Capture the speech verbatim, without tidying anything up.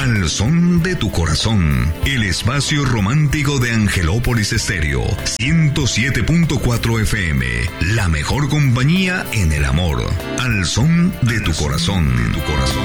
Al son de tu corazón, el espacio romántico de Angelópolis Estéreo, ciento siete punto cuatro F M, la mejor compañía en el amor. Al son de tu corazón, de tu corazón.